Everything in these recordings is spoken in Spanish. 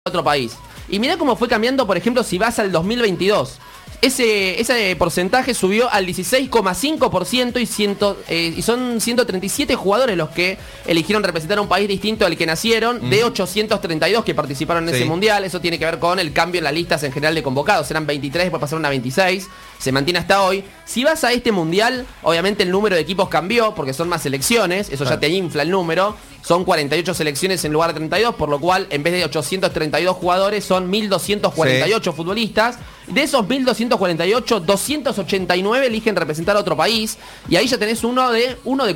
otro país. Y mirá cómo fue cambiando, por ejemplo, si vas al 2022. Ese porcentaje subió al 16,5% y son 137 jugadores los que eligieron representar a un país distinto al que nacieron, de 832 que participaron en ese mundial. Eso tiene que ver con el cambio en las listas en general de convocados. Eran 23, después pasaron a 26. Se mantiene hasta hoy. Si vas a este mundial, obviamente el número de equipos cambió porque son más selecciones. Eso ya te infla el número. Son 48 selecciones en lugar de 32, por lo cual en vez de 832 jugadores son 1.248 futbolistas. De esos 1.248, 289 eligen representar a otro país. Y ahí ya tenés uno de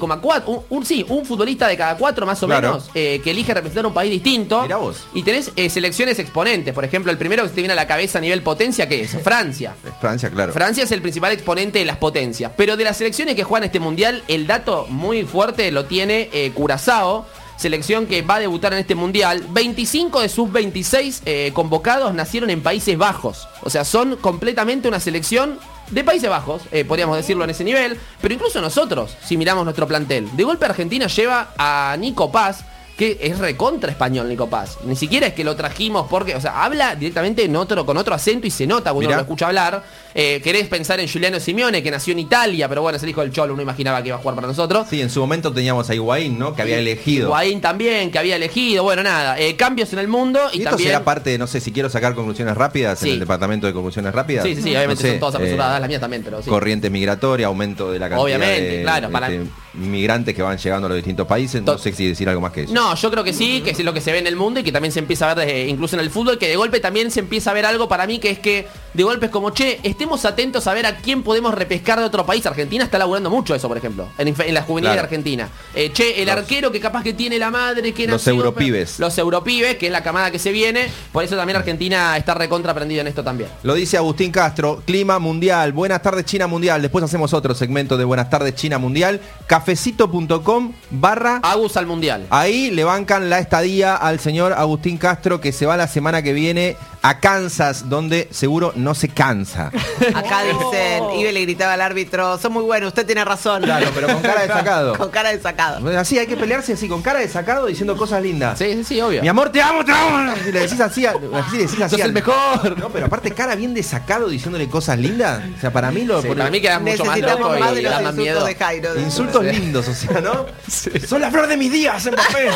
4, un futbolista de cada 4 más o menos, que elige representar a un país distinto. Mirá vos. Y tenés selecciones exponentes. Por ejemplo, el primero que se te viene a la cabeza a nivel potencia, ¿qué es? Francia. Francia, claro. Francia es el principal exponente de las potencias. Pero de las selecciones que juegan este mundial, el dato muy fuerte lo tiene Curazao, selección que va a debutar en este mundial. 25 de sus 26 convocados nacieron en Países Bajos. O sea, son completamente una selección de Países Bajos, podríamos decirlo en ese nivel. Pero incluso nosotros, si miramos nuestro plantel, de golpe Argentina lleva a Nico Paz, que es recontra español Nico Paz. Ni siquiera es que lo trajimos porque, o sea, habla directamente con otro acento y se nota cuando uno lo escucha hablar. Querés pensar en Giuliano Simeone, que nació en Italia, pero bueno, es el hijo del Cholo, uno imaginaba que iba a jugar para nosotros. Sí, en su momento teníamos a Higuaín, ¿no? Que había elegido. Higuaín también, que había elegido. Bueno, nada, cambios en el mundo y esto también... será parte, no sé, si quiero sacar conclusiones rápidas en el departamento de conclusiones rápidas. Sí, obviamente no sé, son todas apresuradas, las mías también, pero sí. Corriente migratoria, aumento de la cantidad de claro, migrantes que van llegando a los distintos países. No sé si decir algo más que eso. No, yo creo que sí, que es lo que se ve en el mundo y que también se empieza a ver incluso en el fútbol, que de golpe también se empieza a ver algo para mí, que es que de golpe es como, che, estemos atentos a ver a quién podemos repescar de otro país. Argentina está laburando mucho eso, por ejemplo, en la juvenil de Argentina. El arquero que capaz que tiene la madre, que los europibes. Los europibes, que es la camada que se viene. Por eso también Argentina está recontra aprendida en esto también. Lo dice Agustín Castro, clima mundial. Buenas tardes China Mundial. Después hacemos otro segmento de Buenas tardes China Mundial. Cafecito.com/ Agus al Mundial. Ahí le bancan la estadía al señor Agustín Castro, que se va la semana que viene a Kansas, donde seguro no se cansa. Acá dicen, Ibe le gritaba al árbitro, son muy buenos, usted tiene razón. Claro, pero con cara de sacado. Con cara de sacado. Así, hay que pelearse así, con cara de sacado, diciendo cosas lindas. Sí, obvio. Mi amor, te amo. Si le decís así, sos el mejor. No, pero aparte cara bien de sacado diciéndole cosas lindas. O sea, para mí para mí queda mucho más loco más y de da los más miedo. de Jairo. Insultos lindos, o sea, ¿no? Sí. Son la flor de mis días, Mbappé.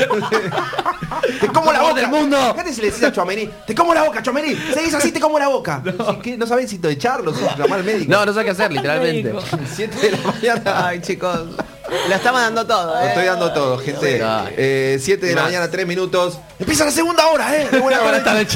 Te como la boca del mundo. Fíjate si le decís a Tchouaméni, te como la boca, Tchouaméni. Seguís así, te como la boca. No sabés si echarlo, si llamar al médico. No sabés qué hacer, literalmente. 7 de la mañana. Ay, chicos. La estamos dando todo, Estoy dando todo, gente. 7 de la mañana, 3 minutos. Empieza la segunda hora, Buenas tardes.